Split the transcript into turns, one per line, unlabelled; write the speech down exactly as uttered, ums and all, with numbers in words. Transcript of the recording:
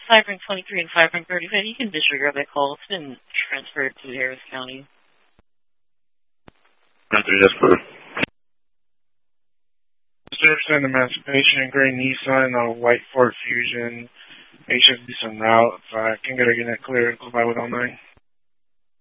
five ring twenty-three and five ring thirty-five. You can disregard that call. It's been transferred to Harris County.
Yes, sir.
Servicing Emancipation, gray Nissan, uh, white Ford Fusion. Make sure to do some routes. I uh, can get a unit clear. Go by with all nine.